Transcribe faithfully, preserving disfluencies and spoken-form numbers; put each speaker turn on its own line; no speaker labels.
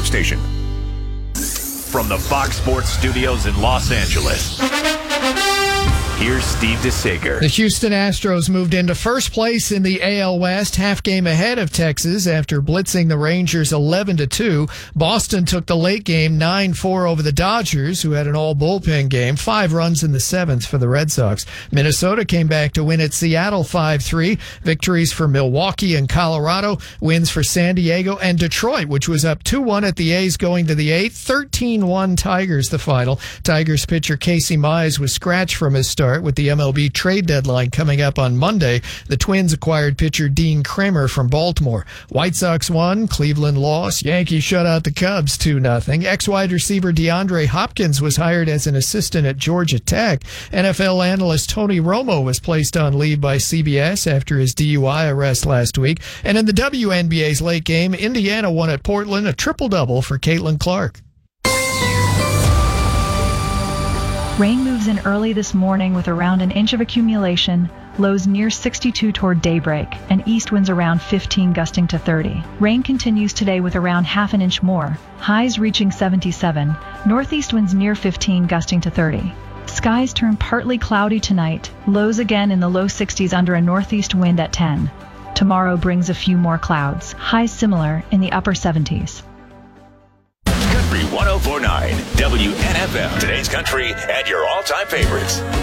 sports station. From the Fox Sports Studios in Los Angeles, here's Steve DeSager.
The Houston Astros moved into first place in the A L West, half game ahead of Texas after blitzing the Rangers eleven to two. Boston took the late game nine four over the Dodgers, who had an all-bullpen game, five runs in the seventh for the Red Sox. Minnesota came back to win at Seattle five three. Victories for Milwaukee and Colorado, wins for San Diego and Detroit, which was up two one at the A's going to the eighth. thirteen one Tigers the final. Tigers pitcher Casey Mize was scratched from his start with the M L B trade deadline coming up on Monday. The Twins acquired pitcher Dean Kramer from Baltimore. White Sox won, Cleveland lost. Yankees shut out the Cubs two nothing. Ex-wide receiver DeAndre Hopkins was hired as an assistant at Georgia Tech. N F L analyst Tony Romo was placed on leave by C B S after his D U I arrest last week. And in the W N B A's late game, Indiana won at Portland, a triple-double for Caitlin Clark.
Rain moves in early this morning with around an inch of accumulation, lows near sixty-two toward daybreak, and east winds around fifteen gusting to thirty. Rain continues today with around half an inch more, highs reaching seventy-seven, northeast winds near fifteen gusting to thirty. Skies turn partly cloudy tonight, lows again in the low sixties under a northeast wind at ten. Tomorrow brings a few more clouds, highs similar in the upper seventies.
Country one oh four point nine W N F M. Today's country and your all-time favorites.